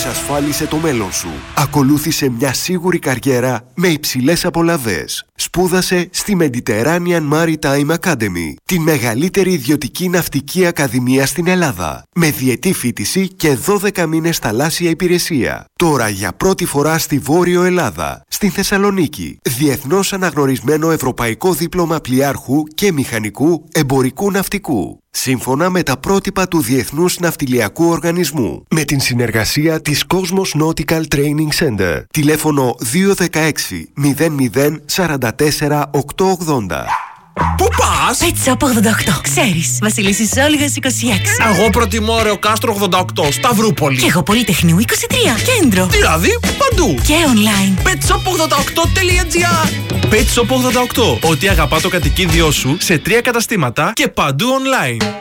εξασφάλισε το μέλλον σου. Ακολούθησε μια σίγουρη καριέρα με υψηλές απολαβές. Σπούδασε στη Mediterranean Maritime Academy, τη μεγαλύτερη ιδιωτική ναυτική ακαδημία στην Ελλάδα, με διετή φοιτηση και 12 μήνες θαλάσσια υπηρεσία. Τώρα για πρώτη φορά στη Βόρειο Ελλάδα, στην Θεσσαλονίκη, διεθνώς αναγνωρισμένο ευρωπαϊκό δίπλωμα πλοιάρχου και μηχανικού εμπορικού ναυτικού, σύμφωνα με τα πρότυπα του Διεθνούς Ναυτιλιακού Οργανισμού, με την συνεργασία της Cosmos Nautical Training Center. Τηλέφωνο 216 00 44 880. Πού πας? Pet Shop 88. Ξέρεις, Βασιλίσσης Όλγας 26. Εγώ προτιμώ Ρεο Κάστρο 88, Σταυρούπολη. Και εγώ Πολυτεχνείου 23, Κέντρο. Δηλαδή παντού. Και online. petshop88.gr. Pet Shop 88. Ό,τι αγαπά το κατοικίδιό σου σε 3 καταστήματα και παντού online.